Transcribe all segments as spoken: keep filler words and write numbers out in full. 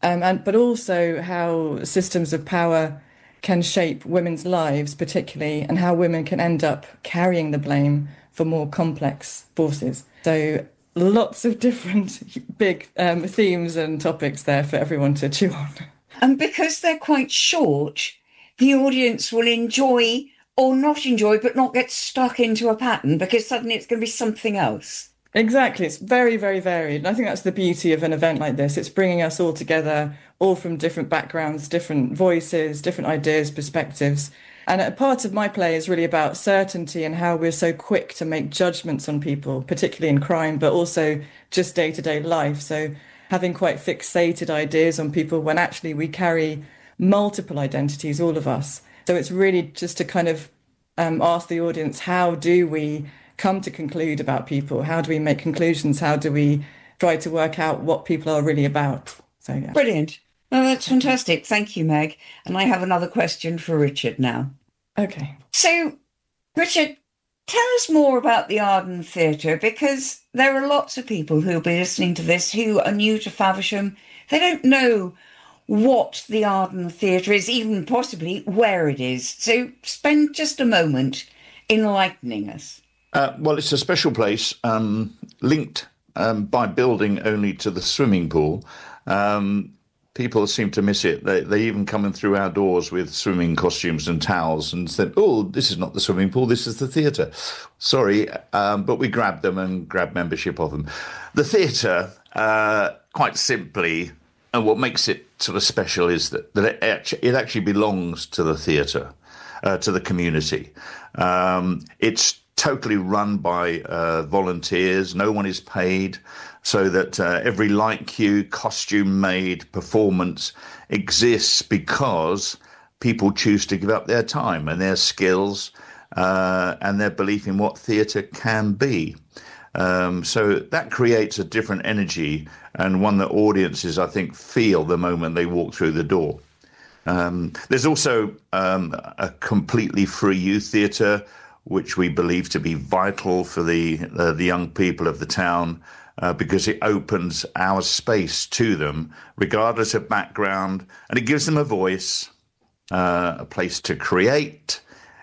um, and but also how systems of power can shape women's lives, particularly, and how women can end up carrying the blame for more complex forces. So lots of different big um, themes and topics there for everyone to chew on. And because they're quite short, the audience will enjoy or not enjoy, but not get stuck into a pattern because suddenly it's going to be something else. Exactly. It's very, very varied. And I think that's the beauty of an event like this. It's bringing us all together, all from different backgrounds, different voices, different ideas, perspectives. And a part of my play is really about certainty and how we're so quick to make judgments on people, particularly in crime, but also just day-to-day life. So having quite fixated ideas on people when actually we carry multiple identities, all of us. So it's really just to kind of um, ask the audience, how do we come to conclude about people? How do we make conclusions? How do we try to work out what people are really about? So, yeah. Brilliant. Well, that's fantastic. Thank you, Meg. And I have another question for Richard now. Okay. So, Richard, tell us more about the Arden Theatre, because there are lots of people who will be listening to this who are new to Faversham. They don't know what the Arden Theatre is, even possibly where it is. So spend just a moment enlightening us. Uh, well, it's a special place um, linked um, by building only to the swimming pool. Um, people seem to miss it. They, they even come in through our doors with swimming costumes and towels and said, oh, this is not the swimming pool, this is the theatre. Sorry, um, but we grabbed them and grabbed membership of them. The theatre, uh, quite simply, and what makes it sort of special is that, that it, actually, it actually belongs to the theatre, uh, to the community. Um, it's totally run by uh, volunteers. No one is paid, so that uh, every light cue, costume made, performance exists because people choose to give up their time and their skills uh, and their belief in what theatre can be. Um, so that creates a different energy, and one that audiences, I think, feel the moment they walk through the door. Um, there's also um, a completely free youth theatre, which we believe to be vital for the uh, the young people of the town, uh, because it opens our space to them, regardless of background, and it gives them a voice, uh, a place to create,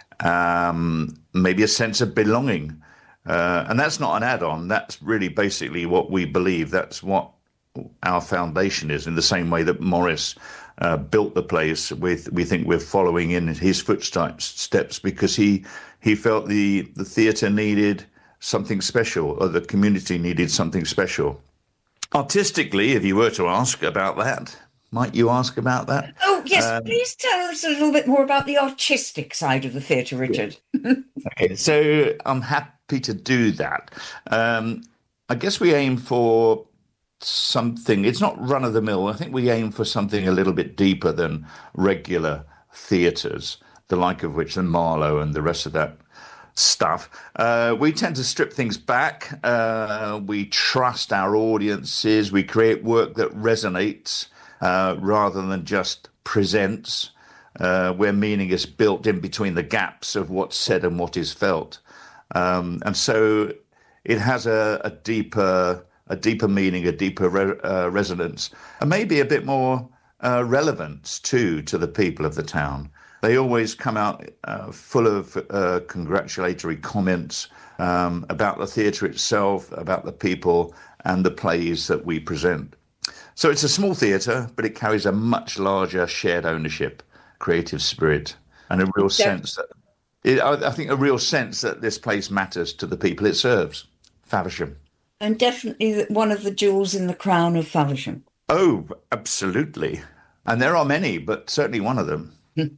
um, maybe a sense of belonging. Uh, and that's not an add-on. That's really basically what we believe. That's what our foundation is, in the same way that Morris uh, built the place. With, we think we're following in his footsteps, steps, because he he felt the, the theatre needed something special, or the community needed something special. Artistically, if you were to ask about that, might you ask about that? Oh, yes, um, please tell us a little bit more about the artistic side of the theatre, Richard. Yeah. Okay, so I'm happy to do that. Um, I guess we aim for something, it's not run-of-the-mill. I think we aim for something a little bit deeper than regular theatres, the like of which the Marlowe and the rest of that stuff. Uh, we tend to strip things back. Uh, we trust our audiences. We create work that resonates uh, rather than just presents, uh, where meaning is built in between the gaps of what's said and what is felt. Um, and so it has a, a deeper a deeper meaning, a deeper re- uh, resonance, and maybe a bit more uh, relevance too to the people of the town. They always come out uh, full of uh, congratulatory comments um, about the theatre itself, about the people and the plays that we present. So it's a small theatre, but it carries a much larger shared ownership, creative spirit, and a real yeah. sense that, it, I, I think a real sense that this place matters to the people it serves, Faversham. And definitely one of the jewels in the crown of Faversham. Oh, absolutely. And there are many, but certainly one of them.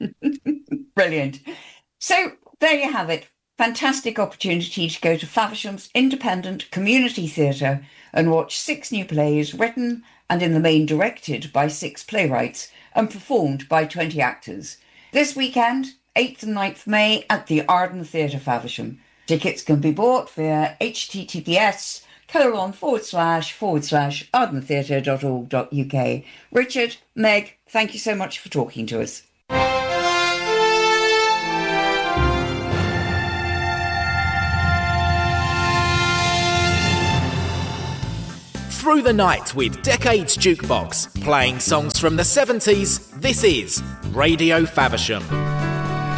Brilliant. So there you have it. Fantastic opportunity to go to Faversham's independent community theatre and watch six new plays written and in the main directed by six playwrights and performed by twenty actors. This weekend, eighth and ninth of May, at the Arden Theatre, Faversham. Tickets can be bought via https colon forward slash forward slash ardentheatre.org.uk. Richard, Meg, thank you so much for talking to us. through the night with Decades Jukebox, playing songs from the seventies. This is Radio Faversham.